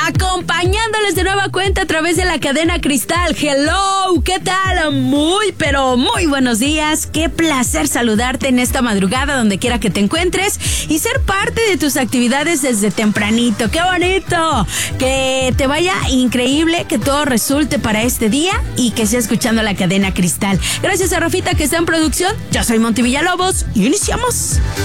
acompañándoles de nueva cuenta a través de la cadena Cristal. Hello, ¿qué tal? Muy, pero muy buenos días. Qué placer saludarte en esta madrugada donde quiera que te encuentres y ser parte de tus actividades desde tempranito. ¡Qué bonito! Que te vaya increíble, que todo resulte para este día y que estés escuchando la cadena Cristal. Gracias a Rafita que está en producción. Yo soy Monty Villalobos y iniciamos.